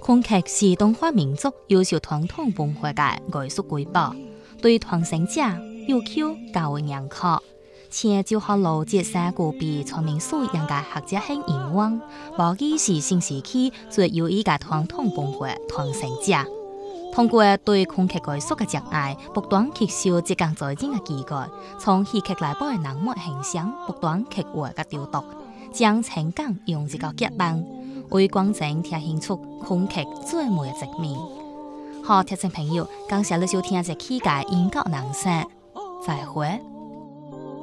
昆曲是中华民族优秀传统文化的艺术瑰宝，对传承者要求较为严苛，且就好了解三个比传民素养的学者很以往，无疑是新时期最有意的传统文化传承者。通过对昆曲艺术的热爱，不断吸收即将在进的机会，从戏剧内部的人物形象不断刻画嘅雕琢，将情感用一个结伴，为观众呈现出昆曲最美的一面。好，听众朋友，感谢你收听这期嘅音乐人生，再会。